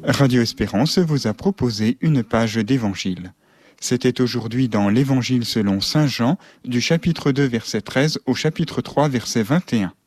Radio Espérance vous a proposé une page d'évangile. C'était aujourd'hui dans l'Évangile selon Saint Jean, du chapitre 2, verset 13 au chapitre 3, verset 21.